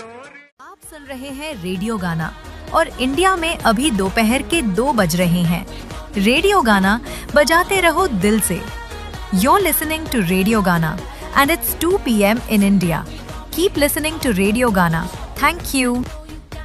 आप सुन रहे हैं रेडियो गाना और इंडिया में अभी दोपहर के 2 बज रहे हैं। रेडियो गाना बजाते रहो दिल से। You're listening to Radio Gana and it's 2 p.m. in India. Keep listening to Radio Gana. Thank you.